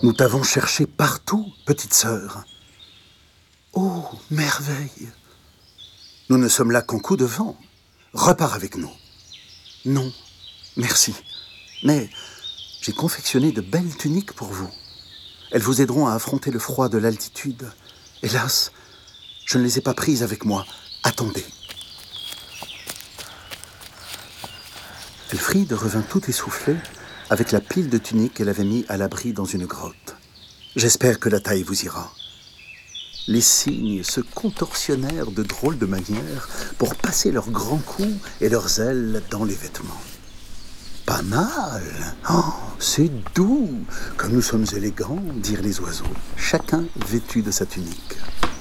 Nous t'avons cherché partout, petite sœur. Oh, merveille! Nous ne sommes là qu'en coup de vent. Repars avec nous. Non, merci. Mais j'ai confectionné de belles tuniques pour vous. Elles vous aideront à affronter le froid de l'altitude. Hélas, je ne les ai pas prises avec moi. Attendez. Elfriede revint tout essoufflée avec la pile de tuniques qu'elle avait mis à l'abri dans une grotte. J'espère que la taille vous ira. Les cygnes se contorsionnèrent de drôles de manières pour passer leurs grands coups et leurs ailes dans les vêtements. Pas mal. Oh, c'est doux. Comme nous sommes élégants, dirent les oiseaux, chacun vêtu de sa tunique.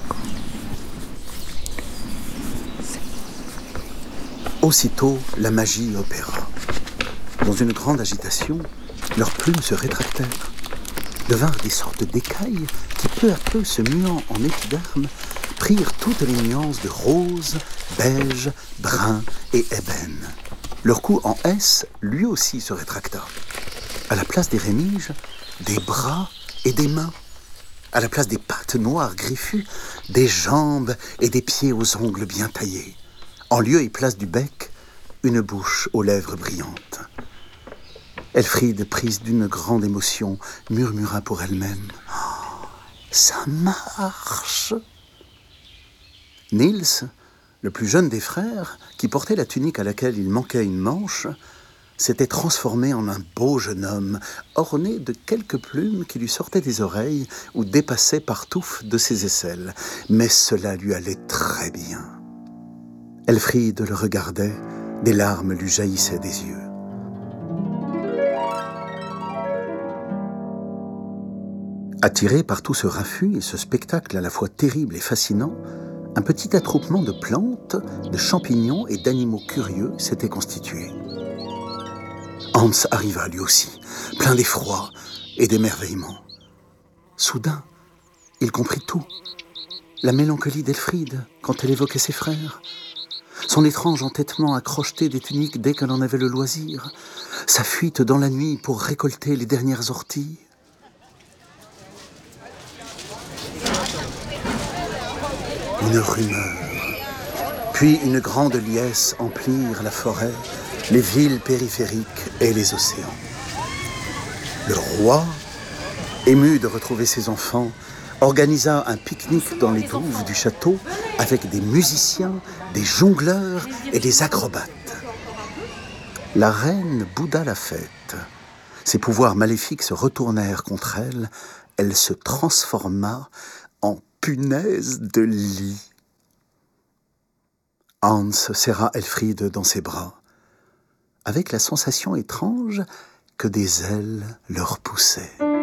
Aussitôt, la magie opéra. Dans une grande agitation, leurs plumes se rétractèrent. Devinrent des sortes d'écailles qui, peu à peu se muant en épiderme, prirent toutes les nuances de rose, beige, brun et ébène. Leur cou en S, lui aussi, se rétracta. À la place des rémiges, des bras et des mains. À la place des pattes noires griffues, des jambes et des pieds aux ongles bien taillés. En lieu et place du bec, une bouche aux lèvres brillantes. Elfriede, prise d'une grande émotion, murmura pour elle-même « Ça marche !» Niels, le plus jeune des frères, qui portait la tunique à laquelle il manquait une manche, s'était transformé en un beau jeune homme, orné de quelques plumes qui lui sortaient des oreilles ou dépassaient par touffes de ses aisselles. Mais cela lui allait très bien. Elfriede le regardait, des larmes lui jaillissaient des yeux. Attiré par tout ce raffut et ce spectacle à la fois terrible et fascinant, un petit attroupement de plantes, de champignons et d'animaux curieux s'était constitué. Hans arriva lui aussi, plein d'effroi et d'émerveillement. Soudain, il comprit tout. La mélancolie d'Elfriede quand elle évoquait ses frères, son étrange entêtement à crocheter des tuniques dès qu'elle en avait le loisir, sa fuite dans la nuit pour récolter les dernières orties. Une rumeur, puis une grande liesse emplirent la forêt, les villes périphériques et les océans. Le roi, ému de retrouver ses enfants, organisa un pique-nique dans les douves du château avec des musiciens, des jongleurs et des acrobates. La reine bouda la fête. Ses pouvoirs maléfiques se retournèrent contre elle. Elle se transforma en punaise de lit. Hans serra Elfriede dans ses bras, avec la sensation étrange que des ailes leur poussaient.